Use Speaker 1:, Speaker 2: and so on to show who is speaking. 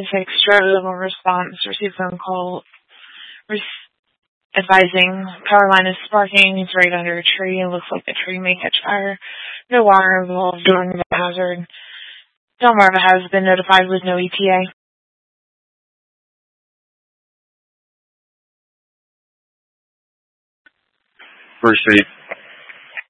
Speaker 1: 996, drove a response, received phone call advising power line is sparking. It's right under a tree. It looks like the tree may catch fire. No wire involved during the hazard. Delmarva has been notified with no ETA.
Speaker 2: First Aid